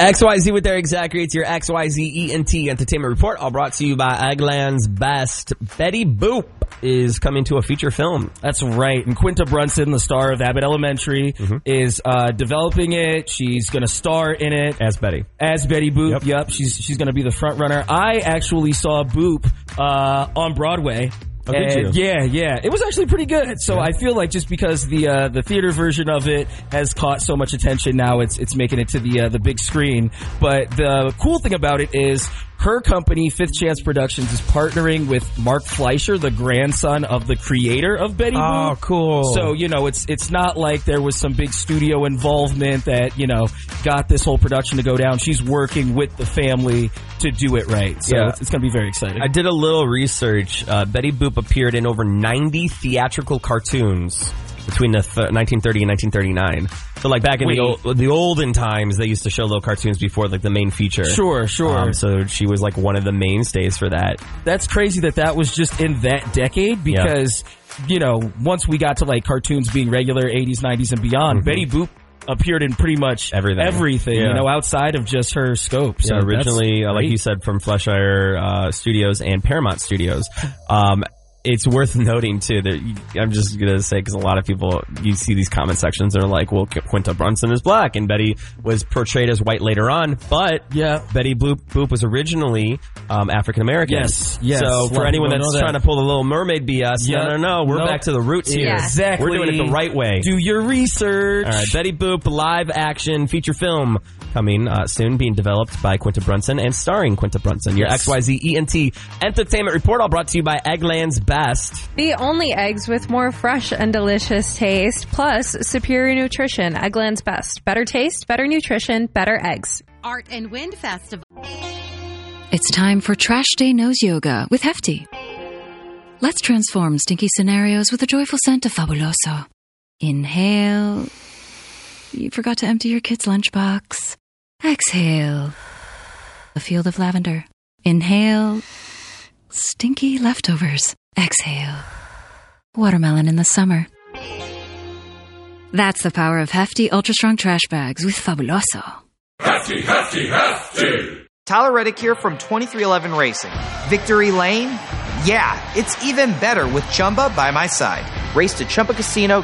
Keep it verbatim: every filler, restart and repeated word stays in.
X Y Z with Eric Zachary. It's your X Y Z E N T Entertainment Report, all brought to you by Eggland's Best. Betty Boop is coming to a feature film. That's right. And Quinta Brunson, the star of Abbott Elementary, mm-hmm. is uh, developing it. She's going to star in it. As Betty. As Betty Boop. Yep. yep. She's she's going to be the front runner. I actually saw Boop uh, on Broadway. Oh, did you? Yeah, yeah. It was actually pretty good. So yeah. I feel like just because the uh, the theater version of it has caught so much attention, now it's it's making it to the uh, the big screen. But the cool thing about it is her company, Fifth Chance Productions, is partnering with Mark Fleischer, the grandson of the creator of Betty Boop. Oh, cool. So, you know, it's it's not like there was some big studio involvement that, you know, got this whole production to go down. She's working with the family to do it right. So yeah. it's, it's going to be very exciting. I did a little research. Uh, Betty Boop appeared in over ninety theatrical cartoons between the th- nineteen thirty and nineteen thirty-nine. So, like, back in the, old, the olden times, they used to show little cartoons before, like, the main feature. Sure, sure. Um, so she was, like, one of the mainstays for that. That's crazy that that was just in that decade because, yeah. you know, once we got to, like, cartoons being regular, eighties, nineties, and beyond, mm-hmm. Betty Boop appeared in pretty much everything, everything yeah. you know, outside of just her scope. So yeah, originally, uh, like you said, from Fleischer uh, Studios and Paramount Studios. Um It's worth noting, too, that I'm just going to say, because a lot of people, you see these comment sections, they're like, well, Quinta Brunson is black, and Betty was portrayed as white later on, but yeah, Betty Boop, Boop was originally um, African-American. Yes, yes. So for anyone that's that. trying to pull the Little Mermaid B S, yep. no, no, no, we're nope. back to the roots here. Yeah. Exactly. We're doing it the right way. Do your research. All right, Betty Boop, live action feature film coming uh, soon, being developed by Quinta Brunson and starring Quinta Brunson. Your yes. X Y Z E N T Entertainment Report, all brought to you by Eggland's Best. The only eggs with more fresh and delicious taste, plus superior nutrition. Eggland's Best. Better taste, better nutrition, better eggs. Art and Wind Festival. It's time for Trash Day Nose Yoga with Hefty. Let's transform stinky scenarios with a joyful scent of Fabuloso. Inhale. You forgot to empty your kid's lunchbox. Exhale. A field of lavender. Inhale. Stinky leftovers. Exhale. Watermelon in the summer. That's the power of Hefty Ultra Strong Trash Bags with Fabuloso. Hefty, Hefty, Hefty! Tyler Reddick here from twenty-three eleven Racing. Victory Lane? Yeah, it's even better with Chumba by my side. Race to Chumba Casino.